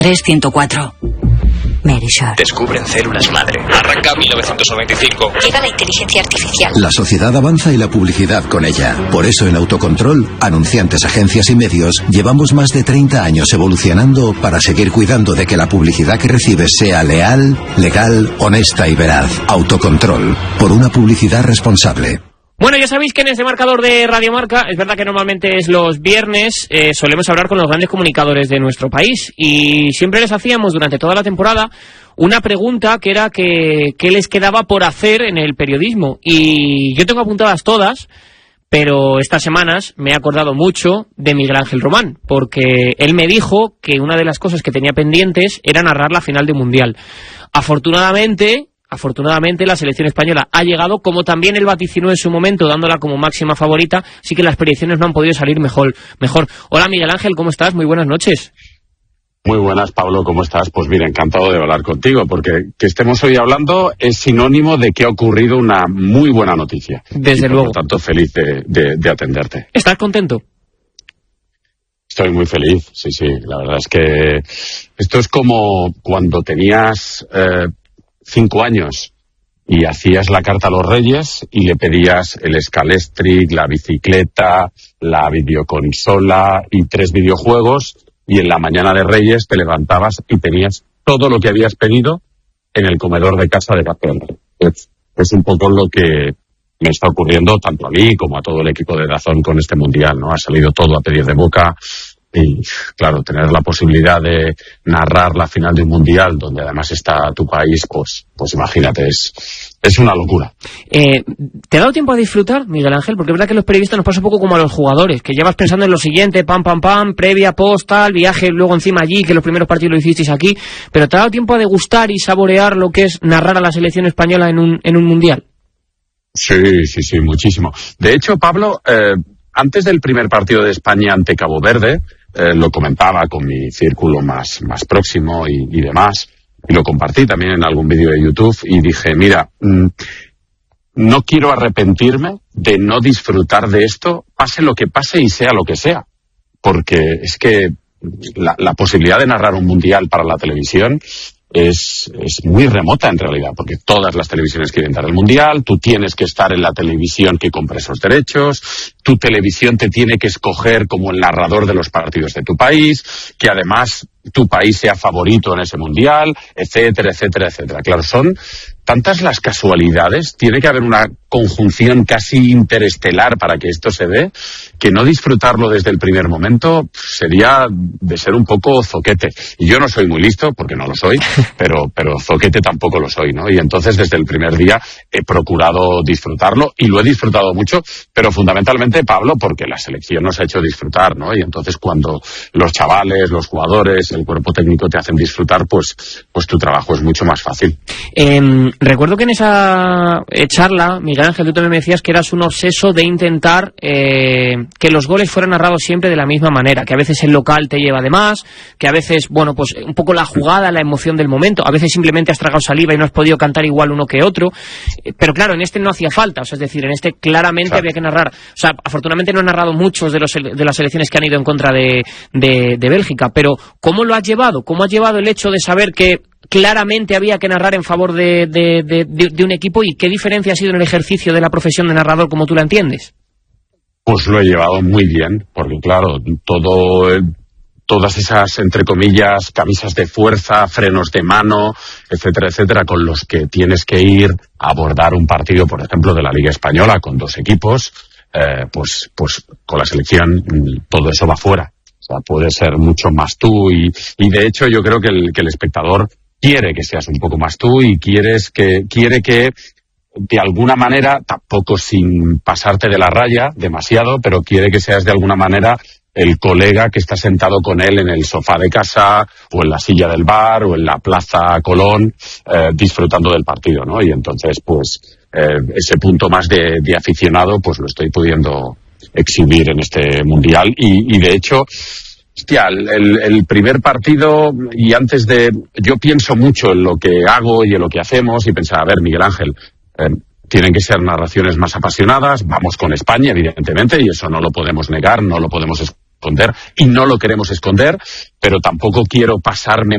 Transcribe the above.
3104. Merisure. Descubren células madre. Arranca 1995. Llega la inteligencia artificial. La sociedad avanza y la publicidad con ella. Por eso en Autocontrol, anunciantes, agencias y medios, llevamos más de 30 años evolucionando para seguir cuidando de que la publicidad que recibes sea leal, legal, honesta y veraz. Autocontrol. Por una publicidad responsable. Bueno, ya sabéis que en este marcador de Radio Marca, es verdad que normalmente es los viernes, solemos hablar con los grandes comunicadores de nuestro país y siempre les hacíamos durante toda la temporada una pregunta que era qué les quedaba por hacer en el periodismo. Y yo tengo apuntadas todas, pero estas semanas me he acordado mucho de Miguel Ángel Román, porque él me dijo que una de las cosas que tenía pendientes era narrar la final de Mundial. Afortunadamente la selección española ha llegado, como también él vaticinó en su momento, dándola como máxima favorita, así que las predicciones no han podido salir mejor. Hola Miguel Ángel, ¿cómo estás? Muy buenas noches. Muy buenas, Pablo, ¿cómo estás? Pues mira, encantado de hablar contigo, porque que estemos hoy hablando es sinónimo de que ha ocurrido una muy buena noticia. Desde luego. Por lo tanto, feliz de atenderte. ¿Estás contento? Estoy muy feliz, sí. La verdad es que esto es como cuando tenías 5 años y hacías la carta a los Reyes y le pedías el Scalextric, la bicicleta, la videoconsola y 3 videojuegos, y en la mañana de Reyes te levantabas y tenías todo lo que habías pedido en el comedor de casa de papel. Es un poco lo que me está ocurriendo tanto a mí como a todo el equipo de DAZN con este Mundial, ¿no? Ha salido todo a pedir de boca. Y, claro, tener la posibilidad de narrar la final de un Mundial donde además está tu país, pues imagínate, es una locura. ¿Te ha dado tiempo a disfrutar, Miguel Ángel? Porque es verdad que los periodistas nos pasa un poco como a los jugadores, que llevas pensando en lo siguiente, pam, previa, post, tal, viaje, luego encima allí, que los primeros partidos lo hicisteis aquí, pero ¿te ha dado tiempo a degustar y saborear lo que es narrar a la selección española en un Mundial? Sí, muchísimo. De hecho, Pablo, antes del primer partido de España ante Cabo Verde, lo comentaba con mi círculo más próximo y demás, y lo compartí también en algún vídeo de YouTube, y dije, mira, no quiero arrepentirme de no disfrutar de esto, pase lo que pase y sea lo que sea, porque es que la posibilidad de narrar un Mundial para la televisión es muy remota en realidad, porque todas las televisiones quieren dar el Mundial, tú tienes que estar en la televisión que compra esos derechos, tu televisión te tiene que escoger como el narrador de los partidos de tu país, que además tu país sea favorito en ese Mundial, etcétera. Claro, son tantas las casualidades, tiene que haber una conjunción casi interestelar para que esto se dé, que no disfrutarlo desde el primer momento sería de ser un poco zoquete. Y yo no soy muy listo, porque no lo soy, pero zoquete tampoco lo soy, ¿no? Y entonces desde el primer día he procurado disfrutarlo, y lo he disfrutado mucho, pero fundamentalmente, Pablo, porque la selección nos ha hecho disfrutar, ¿no? Y entonces cuando los chavales, los jugadores, el cuerpo técnico te hacen disfrutar, pues tu trabajo es mucho más fácil. Recuerdo que en esa charla, Miguel Ángel, tú también me decías que eras un obseso de intentar que los goles fueran narrados siempre de la misma manera, que a veces el local te lleva de más, que a veces, bueno, pues un poco la jugada, la emoción del momento, a veces simplemente has tragado saliva y no has podido cantar igual uno que otro, pero claro, en este no hacía falta, o sea, es decir, en este claramente había que narrar, o sea, afortunadamente no he narrado muchos de las selecciones que han ido en contra de Bélgica, pero ¿cómo lo has llevado? ¿Cómo has llevado el hecho de saber que claramente había que narrar en favor de un equipo, y qué diferencia ha sido en el ejercicio de la profesión de narrador como tú la entiendes? Pues lo he llevado muy bien, porque claro, todas esas, entre comillas, camisas de fuerza, frenos de mano, etcétera, con los que tienes que ir a abordar un partido, por ejemplo, de la Liga Española con 2 equipos, pues con la selección todo eso va fuera. O sea, puedes ser mucho más tú, y de hecho yo creo que el espectador quiere que seas un poco más tú, y quiere que de alguna manera, tampoco sin pasarte de la raya demasiado, pero quiere que seas de alguna manera el colega que está sentado con él en el sofá de casa, o en la silla del bar, o en la Plaza Colón, disfrutando del partido, ¿no? Y entonces, pues, ese punto más de aficionado, pues lo estoy pudiendo exhibir en este Mundial, y de hecho, hostia, el primer partido, y antes yo pienso mucho en lo que hago y en lo que hacemos, y pensaba, a ver, Miguel Ángel, tienen que ser narraciones más apasionadas, vamos con España, evidentemente, y eso no lo podemos negar, no lo podemos esconder, y no lo queremos esconder, pero tampoco quiero pasarme